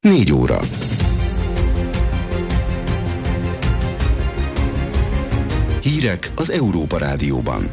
4 óra. Hírek az Európa Rádióban.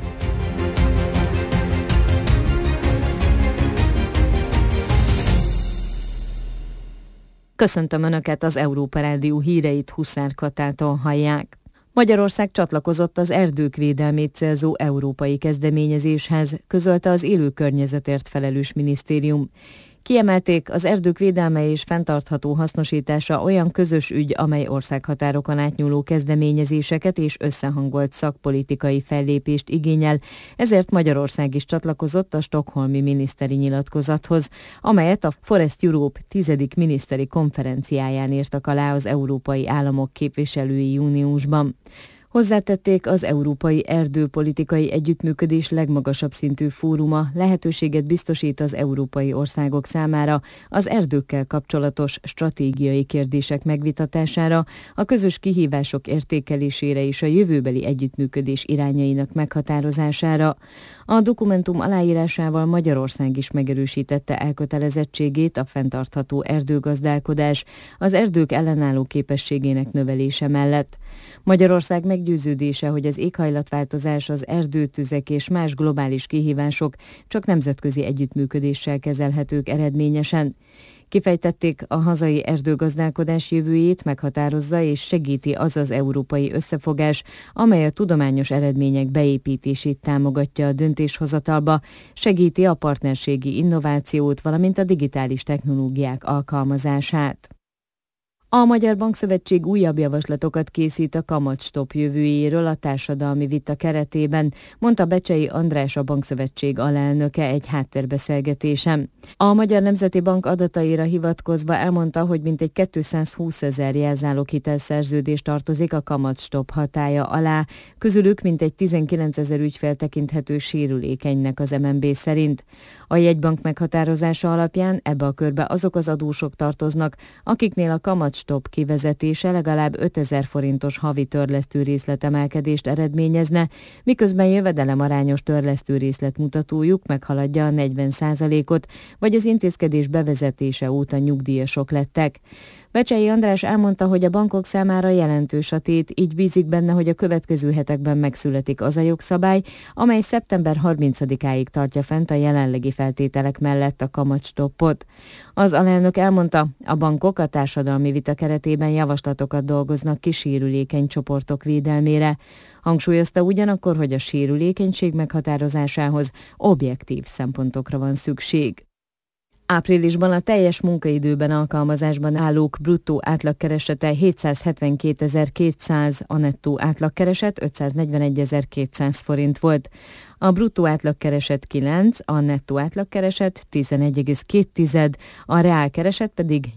Köszöntöm Önöket, az Európa Rádió híreit Huszár Katától hallják. Magyarország csatlakozott az erdők védelmét célzó európai kezdeményezéshez, közölte az élő környezetért felelős minisztérium. Kiemelték, az erdők védelme és fenntartható hasznosítása olyan közös ügy, amely országhatárokon átnyúló kezdeményezéseket és összehangolt szakpolitikai fellépést igényel, ezért Magyarország is csatlakozott a stockholmi miniszteri nyilatkozathoz, amelyet a Forest Europe 10. miniszteri konferenciáján írtak alá az európai államok képviselői júniusban. Hozzátették, az Európai Erdőpolitikai Együttműködés legmagasabb szintű fóruma lehetőséget biztosít az európai országok számára az erdőkkel kapcsolatos stratégiai kérdések megvitatására, a közös kihívások értékelésére és a jövőbeli együttműködés irányainak meghatározására. A dokumentum aláírásával Magyarország is megerősítette elkötelezettségét a fenntartható erdőgazdálkodás, az erdők ellenálló képességének növelése mellett. Magyarország meggyőződése, hogy az éghajlatváltozás, az erdőtüzek és más globális kihívások csak nemzetközi együttműködéssel kezelhetők eredményesen. Kifejtették, a hazai erdőgazdálkodás jövőjét meghatározza és segíti az az európai összefogás, amely a tudományos eredmények beépítését támogatja a döntéshozatalba, segíti a partnerségi innovációt, valamint a digitális technológiák alkalmazását. A Magyar Bankszövetség újabb javaslatokat készít a kamatstopp jövőjéről a társadalmi vita keretében, mondta Becsei András, a Bankszövetség alelnöke egy háttérbeszélgetésen. A Magyar Nemzeti Bank adataira hivatkozva elmondta, hogy mintegy 220 000 jelzáloghitelszerződés tartozik a kamatstopp hatálya alá, közülük mintegy 19 000 ügyfél tekinthető sérülékenynek az MNB szerint. A jegybank meghatározása alapján ebbe a körbe azok az adósok tartoznak, akiknél a kamatstopp kivezetése legalább 5000 forintos havi törlesztő részletemelkedést eredményezne, miközben jövedelemarányos törlesztő részletmutatójuk meghaladja a 40%-ot, vagy az intézkedés bevezetése óta nyugdíjasok lettek. Becsei András elmondta, hogy a bankok számára jelentős a tét, így bízik benne, hogy a következő hetekben megszületik az a jogszabály, amely szeptember 30-áig tartja fent a jelenlegi feltételek mellett a kamatstoppot. Az alelnök elmondta, a bankok a társadalmi vita keretében javaslatokat dolgoznak ki sérülékeny csoportok védelmére. Hangsúlyozta ugyanakkor, hogy a sérülékenység meghatározásához objektív szempontokra van szükség. Áprilisban a teljes munkaidőben alkalmazásban állók bruttó átlagkeresete 772.200, a nettó átlagkereset 541.200 forint volt. A bruttó átlagkereset 9, a nettó átlagkereset 11,2, a reálkereset pedig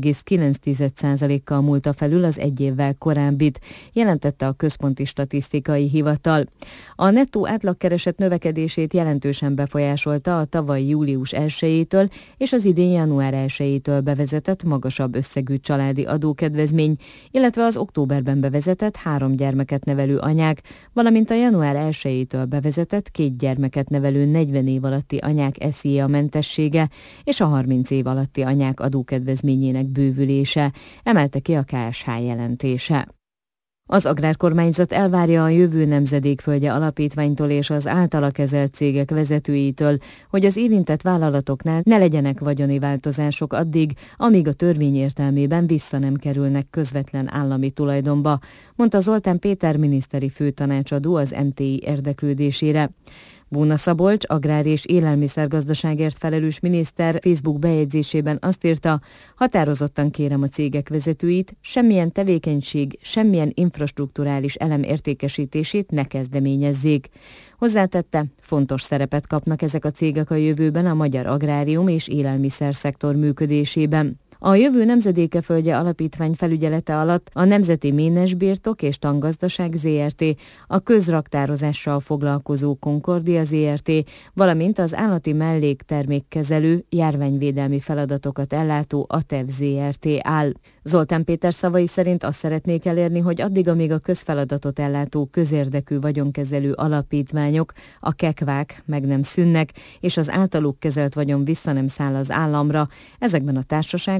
8,9%-kal múlta felül az egy évvel korábbit, jelentette a Központi Statisztikai Hivatal. A nettó átlagkereset növekedését jelentősen befolyásolta a tavaly július 1-től és az idén január 1-től bevezetett magasabb összegű családi adókedvezmény, illetve az októberben bevezetett 3 gyermeket nevelő anyák, valamint a január 1-től bevezetett 2 gyermeket nevelő 40 év alatti anyák SZIA mentessége és a 30 év alatti anyák adókedvezményének bővülése, emelte ki a KSH jelentése. Az agrárkormányzat elvárja a Jövő Nemzedék Földje Alapítványtól és az általa kezelt cégek vezetőitől, hogy az érintett vállalatoknál ne legyenek vagyoni változások addig, amíg a törvény értelmében vissza nem kerülnek közvetlen állami tulajdonba, mondta Zoltán Péter miniszteri főtanácsadó az MTI érdeklődésére. Bóna Szabolcs, agrár- és élelmiszergazdaságért felelős miniszter Facebook bejegyzésében azt írta, határozottan kérem a cégek vezetőit, semmilyen tevékenység, semmilyen infrastrukturális elem értékesítését ne kezdeményezzék. Hozzátette, fontos szerepet kapnak ezek a cégek a jövőben a magyar agrárium és élelmiszer szektor működésében. A Jövő Nemzedéke Földje Alapítvány felügyelete alatt a Nemzeti Ménesbirtok és Tangazdaság Zrt., a közraktározással foglalkozó Concordia Zrt., valamint az állati melléktermékkezelő, járványvédelmi feladatokat ellátó ATEV Zrt. Áll. Zoltán Péter szavai szerint azt szeretnék elérni, hogy addig, amíg a közfeladatot ellátó közérdekű vagyonkezelő alapítványok, a kekvák meg nem szűnnek, és az általuk kezelt vagyon vissza nem száll az államra, ezekben a társaságokban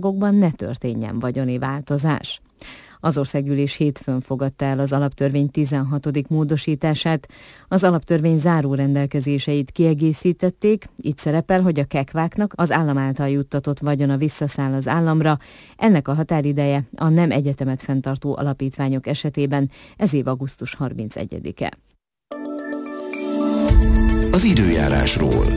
országokban ne történjen vagyoni változás. Az országgyűlés hétfőn fogadta el az alaptörvény 16. módosítását. Az alaptörvény záró rendelkezéseit kiegészítették, itt szerepel, hogy a kekváknak az állam által juttatott vagyona visszaszáll az államra. Ennek a határideje a nem egyetemet fenntartó alapítványok esetében ez év augusztus 31-e. Az időjárásról.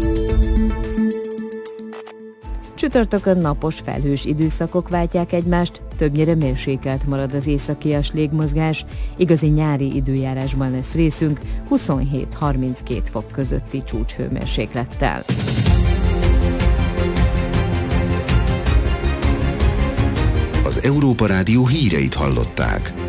Csütörtökön napos, felhős időszakok váltják egymást, többnyire mérsékelt marad az északias légmozgás, igazi nyári időjárásban lesz részünk, 27-32 fok közötti csúcshőmérséklettel. Az Európa Rádió híreit hallották.